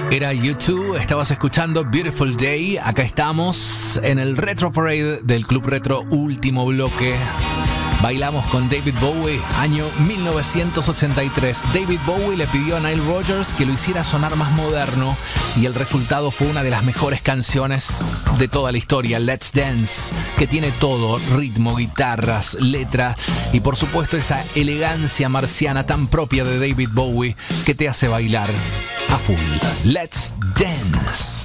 Era U2, estabas escuchando Beautiful Day. Acá estamos en el Retro Parade del Club Retro, último bloque. Bailamos con David Bowie, año 1983. David Bowie le pidió a Nile Rodgers que lo hiciera sonar más moderno y el resultado fue una de las mejores canciones de toda la historia, Let's Dance, que tiene todo, ritmo, guitarras, letra y por supuesto esa elegancia marciana tan propia de David Bowie que te hace bailar a full. Let's Dance.